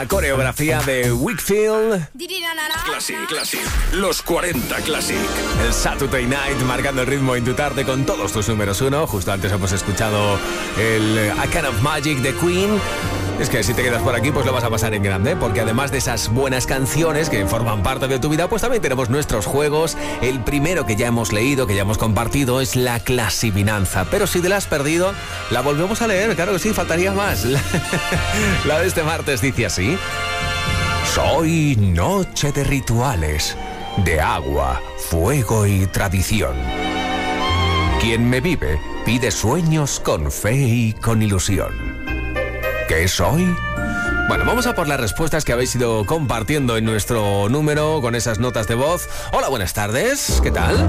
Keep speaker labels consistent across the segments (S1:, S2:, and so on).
S1: La coreografía de Wakefield.
S2: Classic. Los 40 Classic.
S1: El Saturday Night marcando el ritmo en tu tarde con todos tus números uno. Justo antes hemos escuchado el A Kind of Magic de Queen. Es que si te quedas por aquí pues lo vas a pasar en grande, porque además de esas buenas canciones que forman parte de tu vida, pues también tenemos nuestros juegos. El primero que ya hemos leído, que ya hemos compartido, es la clasivinanza. Pero si te la has perdido, la volvemos a leer, claro que sí, faltaría más. La de este martes dice así: soy noche de rituales, de agua, fuego y tradición. Quien me vive pide sueños con fe y con ilusión. ¿Qué soy? Bueno, vamos a por las respuestas que habéis ido compartiendo en nuestro número con esas notas de voz. Hola, buenas tardes, ¿qué tal?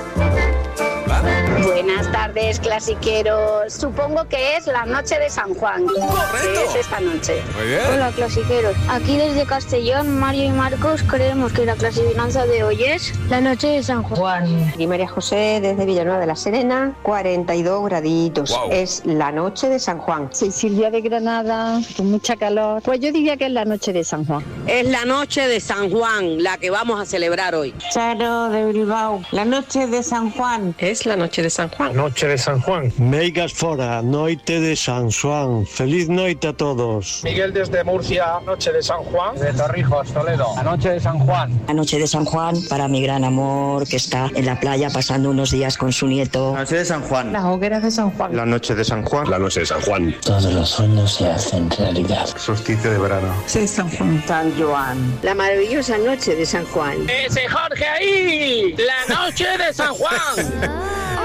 S3: Buenas tardes, clasiqueros. Supongo que es la noche de San Juan.
S1: ¡Correcto!
S3: Que es esta noche.
S1: Muy bien.
S4: Hola, clasiqueros. Aquí desde Castellón, Mario y Marcos creemos que la clasivinanza de hoy es la noche de San Juan.
S5: Y María José desde Villanueva de la Serena, 42 graditos.
S1: Wow.
S5: Es la noche de San Juan.
S6: Soy Silvia de Granada, con mucha calor. Pues yo diría que es la noche de San Juan.
S7: Es la noche de San Juan, la que vamos a celebrar hoy.
S8: Charo de Bilbao, la noche de San Juan.
S5: Es la noche de San Juan.
S9: Noche de San Juan. Meigas fora, noite de San Juan. Feliz noite a todos.
S10: Miguel desde Murcia, noche de San Juan. De Torrijos, Toledo, la noche de San Juan.
S11: La noche de San Juan para mi gran amor que está en la playa pasando unos días con su nieto.
S12: La noche de San Juan.
S8: Las hogueras de San Juan.
S12: La noche de San Juan.
S2: La noche de San Juan.
S13: Todos los sueños se hacen realidad.
S12: Solsticio de verano.
S8: Sí, San Juan.
S6: San Joan.
S3: La maravillosa noche de San Juan.
S7: ¡Ese Jorge ahí! ¡La noche de San Juan!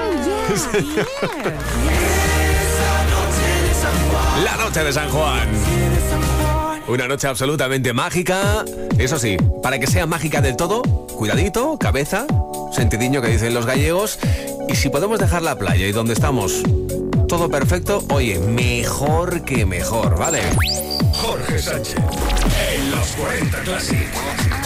S1: La noche de San Juan. Una noche absolutamente mágica. Eso sí, para que sea mágica del todo, cuidadito, cabeza, sentidiño que dicen los gallegos. Y si podemos dejar la playa y donde estamos todo perfecto, oye, mejor que mejor, ¿vale?
S2: Jorge Sánchez en Los 40 Classic.